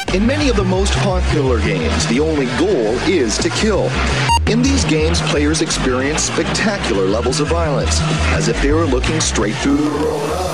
In many of the most popular games, the only goal is to kill. In these games, players experience spectacular levels of violence, as if they were looking straight through the world.